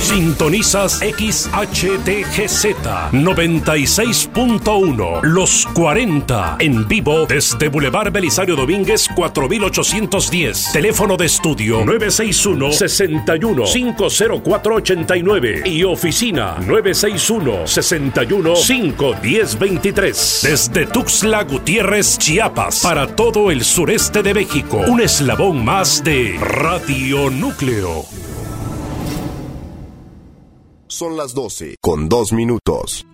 Sintonizas XHTGZ 96.1 Los 40 en vivo desde Boulevard Belisario Domínguez 4810. Teléfono de estudio 961-61-50489 y oficina 961-61-51023. Desde Tuxtla Gutiérrez, Chiapas, para todo el sureste de México. Un eslabón más de Radio Núcleo. Son las 12:02.